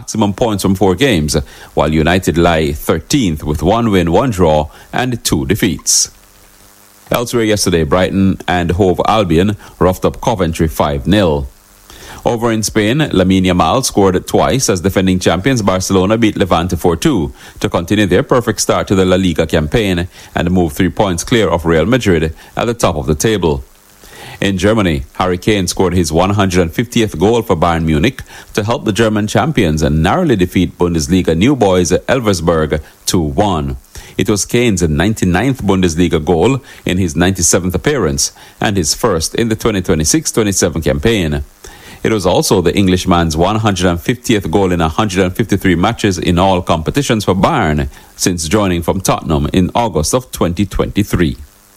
maximum points from 4 games, while United lie 13th with 1 win, 1 draw, and 2 defeats. Elsewhere yesterday, Brighton and Hove Albion roughed up Coventry 5-0. Over in Spain, Lamine Yamal scored twice as defending champions Barcelona beat Levante 4-2 to continue their perfect start to the La Liga campaign and move 3 points clear of Real Madrid at the top of the table. In Germany, Harry Kane scored his 150th goal for Bayern Munich to help the German champions and narrowly defeat Bundesliga new boys Elversberg 2-1. It was Kane's 99th Bundesliga goal in his 97th appearance and his first in the 2026-27 campaign. It was also the Englishman's 150th goal in 153 matches in all competitions for Bayern since joining from Tottenham in August of 2023.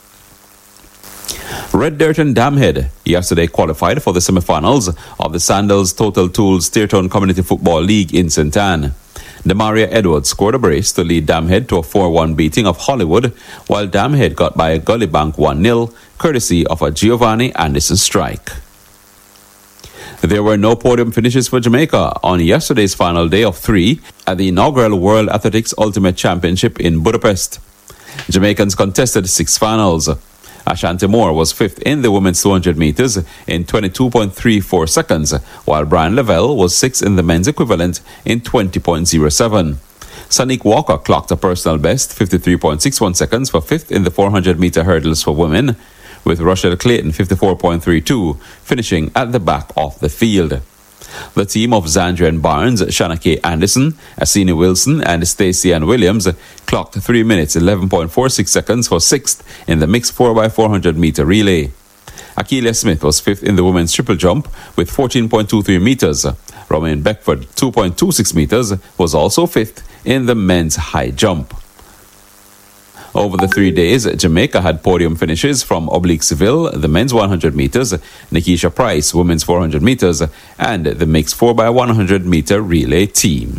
Red Dirt and Damhead yesterday qualified for the semi-finals of the Sandals Total Tools Steertown Community Football League in St. Anne. Demaria Edwards scored a brace to lead Damhead to a 4-1 beating of Hollywood, while Damhead got by Gullybank 1-0, courtesy of a Giovanni Anderson strike. There were no podium finishes for Jamaica on yesterday's final day of 3 at the inaugural World Athletics Ultimate Championship in Budapest. Jamaicans contested 6 finals. Ashanti Moore was 5th in the women's 200 meters in 22.34 seconds, while Brian Lavelle was 6th in the men's equivalent in 20.07. Sanique Walker clocked a personal best 53.61 seconds for 5th in the 400 meter hurdles for women, with Rochelle Clayton 54.32 finishing at the back of the field. The team of Zandrian Barnes, Shanna K. Anderson, Asini Wilson, and Stacey Ann Williams clocked 3 minutes 11.46 seconds for 6th in the mixed 4x400 meter relay. Akeelia Smith was 5th in the women's triple jump with 14.23 meters. Romaine Beckford, 2.26 meters, was also 5th in the men's high jump. Over the 3 days, Jamaica had podium finishes from Oblique Seville, the men's 100 meters, Nikisha Price, women's 400 meters, and the mixed 4x100 meter relay team.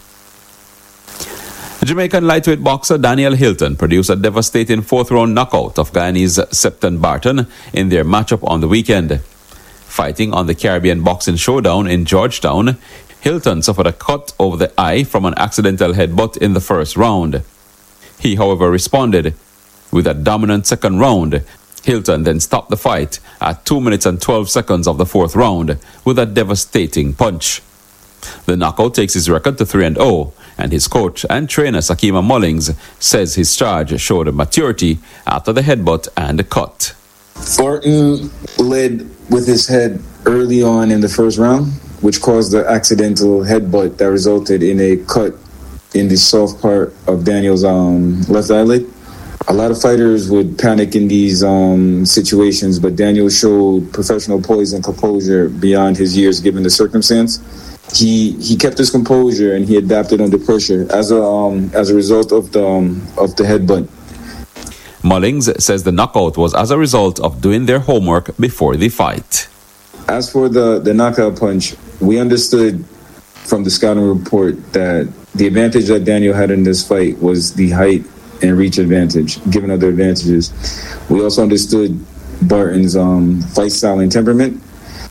Jamaican lightweight boxer Daniel Hilton produced a devastating 4th-round knockout of Guyanese Septon Barton in their matchup on the weekend. Fighting on the Caribbean Boxing Showdown in Georgetown, Hilton suffered a cut over the eye from an accidental headbutt in the first round. He, however, responded with a dominant second round. Hilton then stopped the fight at 2 minutes and 12 seconds of the 4th round with a devastating punch. The knockout takes his record to 3-0, and his coach and trainer Sakima Mullings says his charge showed maturity after the headbutt and the cut. Barton led with his head early on in the first round, which caused the accidental headbutt that resulted in a cut in the soft part of Daniel's left eyelid. A lot of fighters would panic in these situations, but Daniel showed professional poise and composure beyond his years given the circumstance. He kept his composure and he adapted under pressure as a result of the headbutt. Mullings says the knockout was as a result of doing their homework before the fight. As for the knockout punch, we understood from the scouting report that the advantage that Daniel had in this fight was the height and reach advantage, given other advantages. We also understood Barton's fight style and temperament.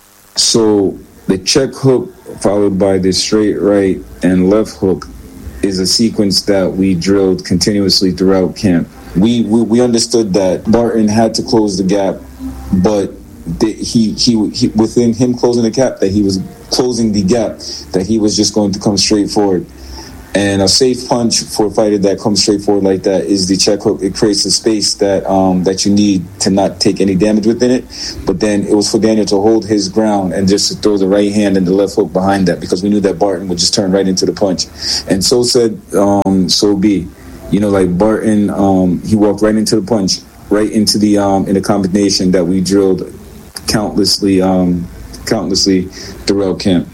So the check hook followed by the straight right and left hook is a sequence that we drilled continuously throughout camp. We understood that Barton had to close the gap, but he within him closing the gap, that he was closing the gap, that he was just going to come straight forward. And a safe punch for a fighter that comes straight forward like that is the check hook. It creates a space that you need to not take any damage within it. But then it was for Daniel to hold his ground and just to throw the right hand and the left hook behind that, because we knew that Barton would just turn right into the punch. And so said, so be. You know, like Barton, he walked right into the punch, right into the in the combination that we drilled countlessly throughout camp.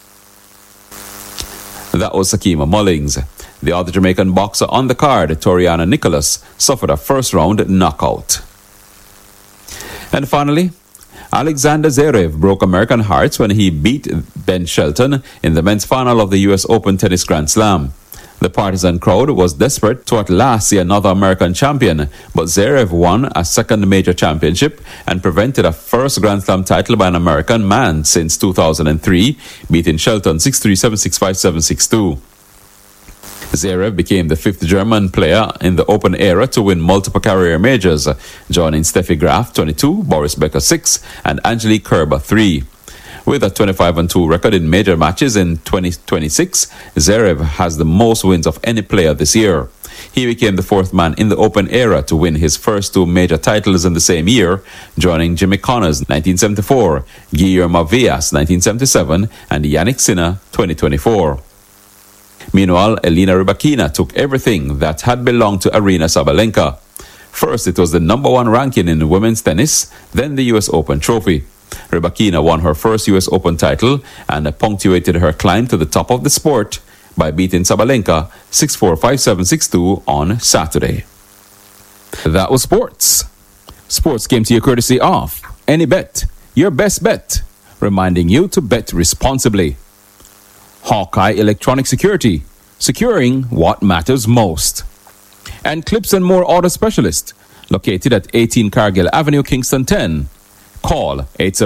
That was Sakima Mullings. The other Jamaican boxer on the card, Toriana Nicholas, suffered a first-round knockout. And finally, Alexander Zverev broke American hearts when he beat Ben Shelton in the men's final of the U.S. Open Tennis Grand Slam. The partisan crowd was desperate to at last see another American champion, but Zverev won a second major championship and prevented a first Grand Slam title by an American man since 2003, beating Shelton 6-3, 7-6, 5-7, 6-2. Zverev became the fifth German player in the Open era to win multiple career majors, joining Steffi Graf 22, Boris Becker 6, and Angelique Kerber 3. With a 25-2 record in major matches in 2026, Zverev has the most wins of any player this year. He became the fourth man in the Open era to win his first two major titles in the same year, joining Jimmy Connors 1974, Guillermo Villas 1977, and Yannick Sinner 2024. Meanwhile, Elena Rybakina took everything that had belonged to Aryna Sabalenka. First, it was the number one ranking in women's tennis, then the US Open trophy. Rybakina won her first US Open title and punctuated her climb to the top of the sport by beating Sabalenka 6-4, 5-7, 6-2 on Saturday. That was sports. Sports came to you courtesy of AnyBet, your best bet, reminding you to bet responsibly. Hawkeye Electronic Security, securing what matters most. And Clips and More Auto Specialist, located at 18 Cargill Avenue, Kingston 10. Call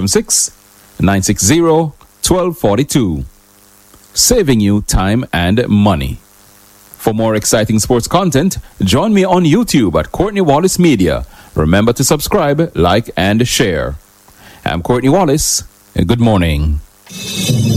876-960-1242. Saving you time and money. For more exciting sports content, join me on YouTube at Courtney Wallace Media. Remember to subscribe, like, and share. I'm Courtney Wallace, and good morning.